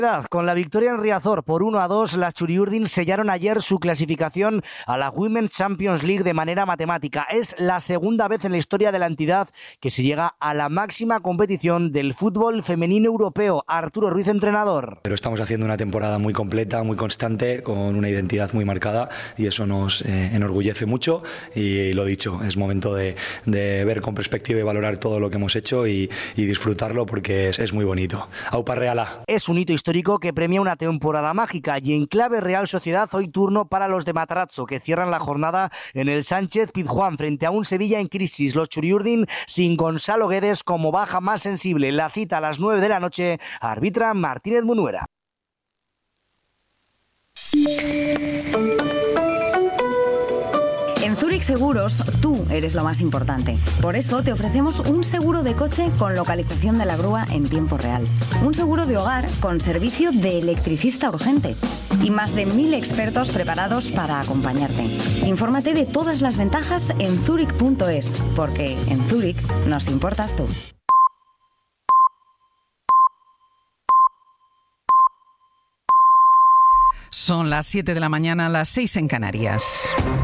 Con la victoria en Riazor por 1-2, las Txuri-Urdin sellaron ayer su clasificación a la Women's Champions League de manera matemática. Es la segunda vez en la historia de la entidad que se llega a la máxima competición del fútbol femenino europeo. Arturo Ruiz, entrenador. Pero estamos haciendo una temporada muy completa, muy constante, con una identidad muy marcada y eso nos enorgullece mucho y lo dicho, es momento de ver con perspectiva y valorar todo lo que hemos hecho y disfrutarlo porque es muy bonito. Aupa Reala. Es un hito histórico que premia una temporada mágica y en clave Real Sociedad hoy turno para los de Matarazzo que cierran la jornada en el Sánchez Pizjuán frente a un Sevilla en crisis. Los Txuri-Urdin sin Gonzalo Guedes como baja más sensible. La cita a las 9 de la noche, arbitra Martínez Munuera. En Zurich Seguros, tú eres lo más importante. Por eso te ofrecemos un seguro de coche con localización de la grúa en tiempo real. Un seguro de hogar con servicio de electricista urgente. Y más de 1000 expertos preparados para acompañarte. Infórmate de todas las ventajas en zurich.es, porque en Zurich nos importas tú. Son las 7 de la mañana, las 6 en Canarias.